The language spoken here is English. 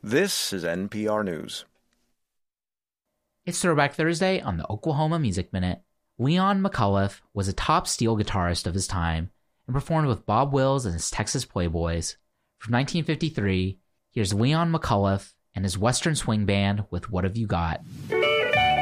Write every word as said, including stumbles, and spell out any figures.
This is N P R News. It's Throwback Thursday on the Oklahoma Music Minute. Leon McAuliffe was a top steel guitarist of his time and performed with Bob Wills and his Texas Playboys. From nineteen fifty-three, here's Leon McAuliffe and his Western Swing Band with What Have You Got?